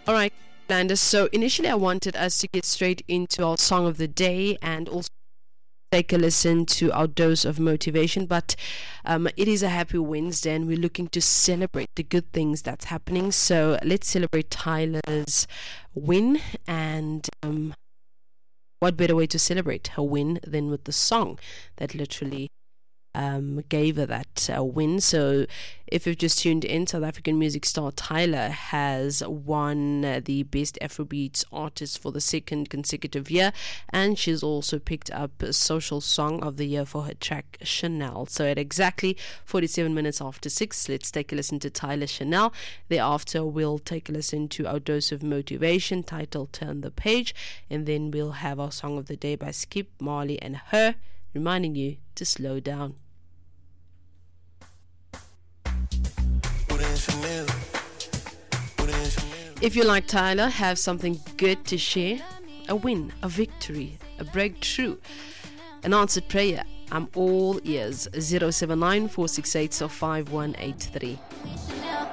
All right, Landis. So initially, I wanted us to get straight into our song of the day and also take a listen to our dose of motivation. But it is a happy Wednesday, and we're looking to celebrate the good things that's happening. So let's celebrate Tyla's win, and what better way to celebrate her win than with the song that literally gave her that win. So if you've just tuned in, South African music star Tyla has won the Best Afrobeats Artist for the second consecutive year, and she's also picked up Social Song of the Year for her track Chanel. So at exactly 47 minutes after 6, let's take a listen to Tyla Chanel. Thereafter, we'll take a listen to our dose of motivation titled Turn the Page, and then we'll have our song of the day by Skip Marley and Her, reminding you to slow down. If you like Tyla, have something good to share, a win, a victory, a breakthrough, an answered prayer, I'm all ears. 079 468 5183.